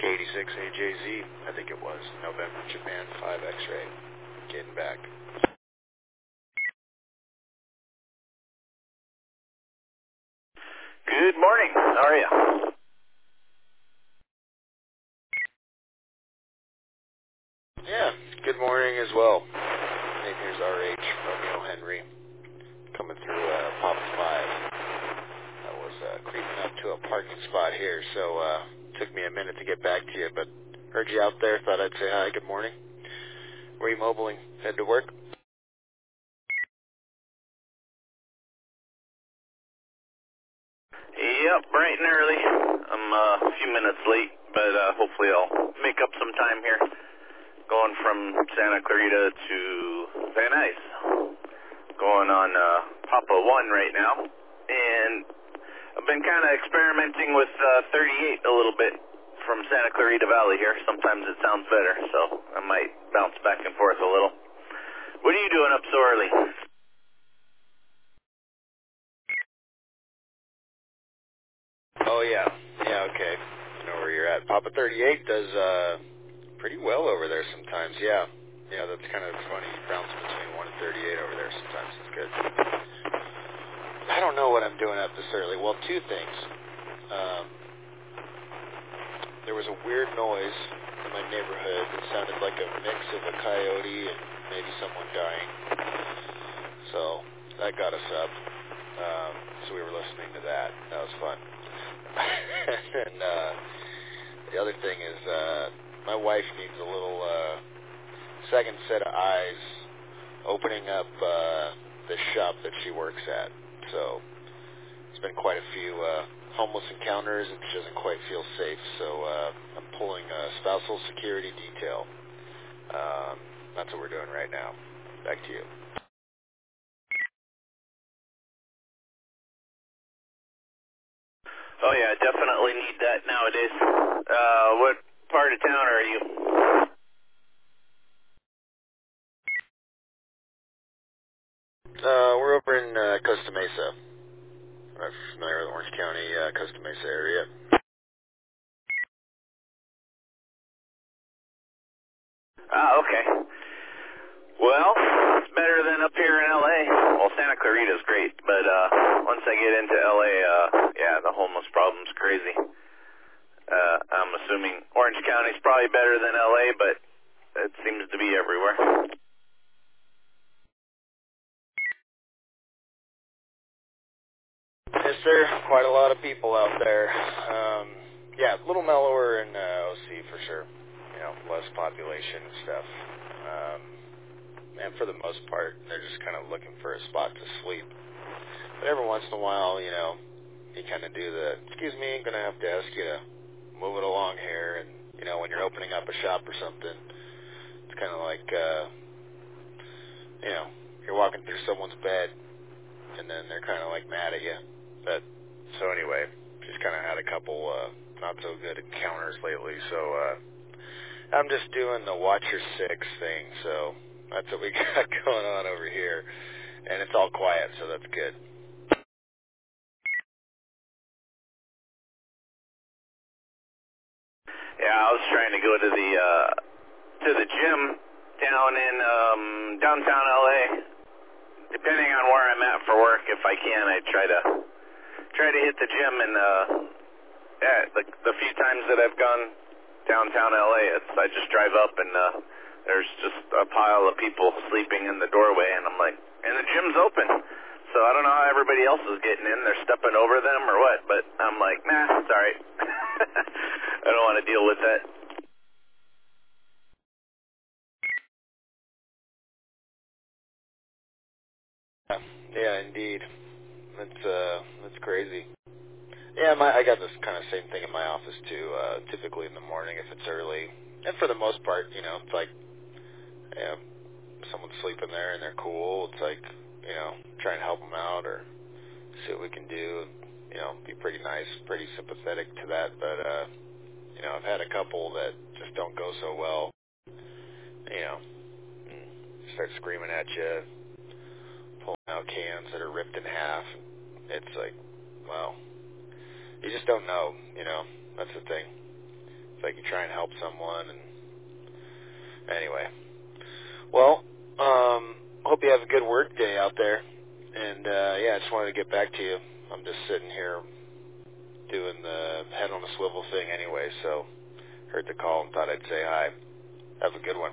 K86AJZ, I think it was. November, Japan, 5 X-ray. Getting back. Good morning. How are you? Yeah, good morning as well. Name here's RH, Romeo Henry, coming through Pop 5. I was creeping up to a parking spot here, so took me a minute to get back to you, but heard you out there, thought I'd say hi, good morning. Where are you mobiling? Head to work? Yep, bright and early. I'm a few minutes late, but hopefully I'll make up some time here. Going from Santa Clarita to Van Nuys. Going on Papa 1 right now. And I've been kind of experimenting with 38 a little bit from Santa Clarita Valley here. Sometimes it sounds better, so I might bounce back and forth a little. What are you doing up so early? Oh, yeah. Yeah, okay. I know where you're at. Papa 38 does pretty well over there sometimes, yeah. Yeah, that's kind of funny. You bounce between 1 and 38 over there sometimes. It's good. I don't know what I'm doing up this early. Well, two things. There was a weird noise in my neighborhood that sounded like a mix of a coyote and maybe someone dying. So that got us up. So we were listening to that. That was fun. And the other thing is my wife needs a little second set of eyes opening up the shop that she works at. So it's been quite a few homeless encounters, and she doesn't quite feel safe. So I'm pulling a spousal security detail. That's what we're doing right now. Back to you. Oh yeah, definitely need that nowadays. What part of town are you? We're over in Costa Mesa. I'm familiar with Orange County, Costa Mesa area. Ah, okay. Well, it's better than up here in LA. Well, Santa Clarita's great, but once I get into LA, yeah, the homeless problem's crazy. I'm assuming Orange County's probably better than LA, but it seems to be everywhere. Yes, sir. Quite a lot of people out there. Yeah, a little mellower in OC for sure. You know, less population and stuff. And for the most part, they're just kind of looking for a spot to sleep. But every once in a while, you know, you kind of do the, excuse me, I'm going to have to ask you to move it along here. And, you know, when you're opening up a shop or something, it's kind of like, you know, you're walking through someone's bed, and then they're kind of like mad at you. But, so anyway, just kind of had a couple not so good encounters lately. So I'm just doing the watch your six thing. So that's what we got going on over here. And it's all quiet, so that's good. Yeah, I was trying to go to the gym down in downtown LA. Depending on where I'm at for work, if I can, I try to hit the gym. And yeah, the few times that I've gone downtown LA, I just drive up and there's just a pile of people sleeping in the doorway, and I'm like, and the gym's open. So I don't know how everybody else is getting in. They're stepping over them or what, but I'm like, nah, it's all right. I don't want to deal with that. Yeah, indeed. That's crazy. Yeah, I got this kind of same thing in my office too. Typically in the morning if it's early, and for the most part, you know, it's like, yeah, someone's sleeping there and they're cool. It's like, you know, try and help them out or see what we can do. You know, be pretty nice, pretty sympathetic to that. But you know, I've had a couple that just don't go so well. You know, start screaming at you, pulling out cans that are ripped in half. It's like, well, you just don't know, you know. That's the thing. if I could try and help someone. And anyway, well, hope you have a good work day out there. And yeah, I just wanted to get back to you. I'm just sitting here doing the head on a swivel thing anyway, so heard the call and thought I'd say hi. Have a good one.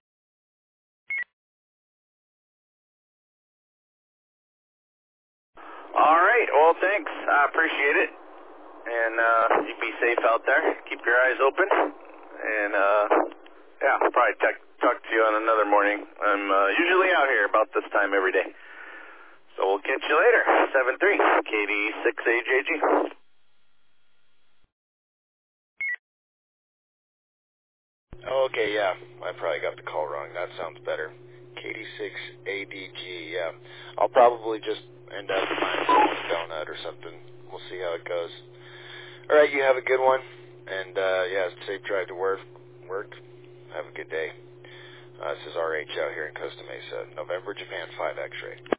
All right. Well, thanks. I appreciate it. And you be safe out there. Keep your eyes open. And yeah, I'll probably talk to you on another morning. I'm usually out here about this time every day. So we'll catch you later. 7-3, KD6AJG. Oh, okay, yeah. I probably got the call wrong. That sounds better. KD6ADG, yeah. I'll probably just end up buying someone a donut or something. We'll see how it goes. All right, you have a good one. And, yeah, safe drive to work. Have a good day. This is RH out here in Costa Mesa. November, Japan 5 X-ray.